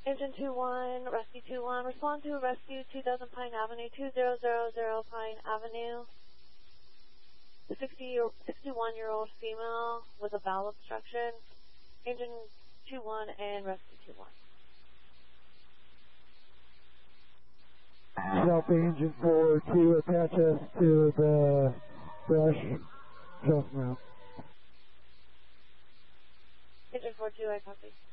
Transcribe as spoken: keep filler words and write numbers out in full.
Engine two one, Rescue two one, respond to Rescue two thousand Pine Avenue, two zero zero zero Pine Avenue. The sixty-one-year-old female with a bowel obstruction. Engine two one and Rescue two one. South Engine four two, attach us to the brush truck route. Engine four two, I copy.